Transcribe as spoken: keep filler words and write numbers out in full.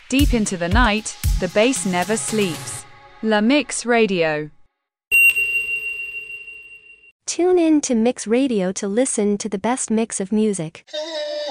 Deep into the night, the bass never sleeps. La Mix Radio. Tune in to Mix Radio to listen to the best mix of music.